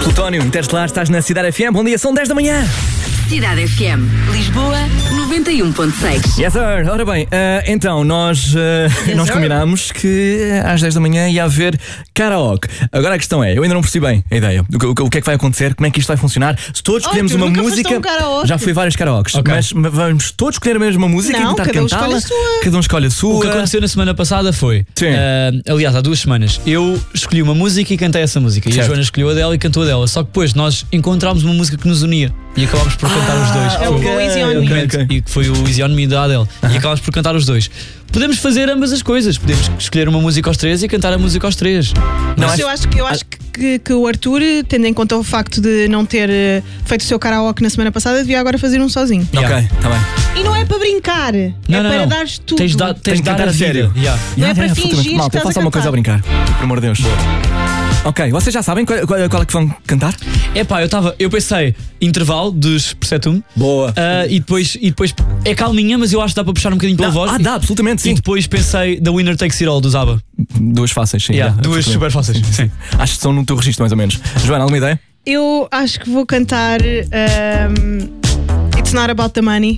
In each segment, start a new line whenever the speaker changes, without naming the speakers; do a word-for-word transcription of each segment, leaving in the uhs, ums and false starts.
Plutónio, Interestelar, estás na Cidade F M. Bom dia, são dez da manhã.
Cidade F M, Lisboa, noventa e um ponto seis.
Yes, sir. Ora bem, uh, então, nós, uh,
yes,
nós
sir.
combinámos que às dez da manhã ia haver karaoke. Agora a questão é, eu ainda não percebi bem a ideia. O, o, o que é que vai acontecer, como é que isto vai funcionar? Se todos
Oh,
escolhemos
tu
uma
nunca
música.
foste a um karaoke?
Já fui a vários karaokes,
Ok.
mas vamos todos escolher a mesma música
Não,
e tentar
cada um
cantá-la.
escolhe a sua.
Cada um escolhe a sua.
O que aconteceu na semana passada foi,
Sim.
uh, aliás, há duas semanas, eu escolhi uma música e cantei essa música. E
Certo.
a Joana escolheu a dela e cantou a dela. Só que depois nós encontramos uma música que nos unia e acabámos por cantar os dois.
é o
Foi-
Easy on Me.
ok, ok.
E que foi o Easy on Me da Adele. E acabámos por cantar os dois. Podemos fazer ambas as coisas. Podemos escolher uma música aos três e cantar a música aos três.
Não,
Mas
acho-
eu acho, que- eu acho que, que o Arthur, tendo em conta o facto de não ter eh, feito o seu karaoke na semana passada, devia agora fazer um sozinho.
Yeah.
Ok, está bem.
E não é para brincar,
Não,
é
não,
para
não.
dares tudo.
Tens de dar,
Tens
tens
de
de dar
cantar
a
a sério.
vida. Yeah.
Não é para
absolutamente.
fingir que
Malta,
estás
faça
a
uma coisa a brincar, por amor de Deus. Ok, vocês já sabem qual, qual, qual é que vão cantar?
Epá, eu, tava, eu pensei intervalo dos Persetum.
Boa.
Uh, e, depois, e depois é calminha, mas eu acho que dá para puxar um bocadinho pela
Dá-
voz.
ah, dá, absolutamente,
E
sim.
depois pensei The Winner Takes It All dos ABBA.
Duas fáceis, sim.
Yeah,
já,
duas
absolutamente.
super fáceis. Sim.
Acho que estão no teu registro, mais ou menos. Joana, alguma ideia?
Eu acho que vou cantar ehm, It's Not About the Money.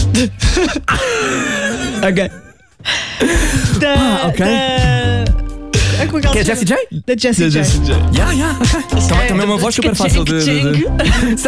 Ok.
Da,
Ah, ok.
da, é como é que ela
Que é
se
Jessie
chama?
J?
Da Jessie J.
Yeah, yeah, ok. Também, também é uma voz super fácil de. de, de...
It's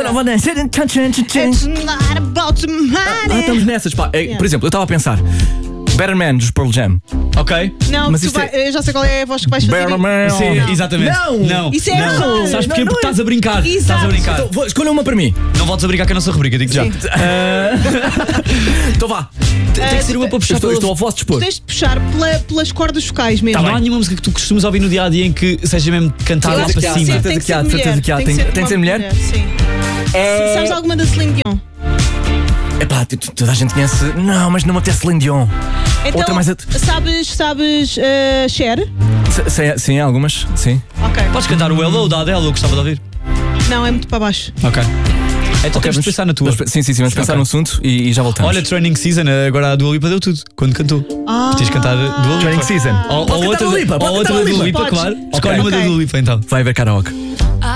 not about the
Ah,
money.
estamos nessas, pá. É, por exemplo, eu estava a pensar Better Man dos Pearl Jam.
Ok.
Não,
Mas
tu
isto
vai,
é-
eu já sei qual é a voz que vais fazer.
Better Man.
Sim,
Não.
exatamente.
Não!
Não.
Isso é
não.
errado.
Sabes porquê?
Não, não
Porque
é-
estás a brincar.
Exato.
Estás a brincar.
Então, vou- escolha uma para mim.
Não voltes a brincar com a nossa rubrica, digo já.
Sim.
Então vá.
Tem que ser uma para
Eu
puxar
estou,
pela...
estou ao vosso dispor.
Tens de puxar pela- pelas cordas vocais mesmo.
Não há nenhuma música que tu costumas ouvir no dia a dia em que seja mesmo cantar
Eu
lá
acho
para
que há,
cima.
sim,
Certeza
tem que
que há,
ser
certeza
mulher.
que há.
Tem
Tem-
ser
tem que ser
uma
mulher?
Sim. Sabes alguma da Celine Dion?
Epá, t- toda a gente conhece. Não, mas não me apetece Celine Dion.
Então,
Outra mais a-
sabes, sabes uh, Cher?
Se- se- Sim, algumas, sim.
Ok.
Podes cantar o Hello da Adele, eu gostava de ouvir.
Não, é muito para baixo.
Ok. Então
Ok,
temos de
vamos-
pensar na tua.
vamos- Sim, sim, sim, vamos pensar
Ok.
no assunto e, e já voltamos.
Olha, Training Season, agora a Dua Lipa deu tudo, quando cantou.
Ah.
Tens de cantar Dua Lipa.
Training Season.
Ou,
Pode
ou
cantar
outra,
Dua Lipa,
ou
pode
outra
cantar
da
Dua
Dua
Lipa.
Lipa,
Podes.
claro.
Ok.
Escolhe uma da
Ok.
Dua Lipa então.
Vai haver karaoke.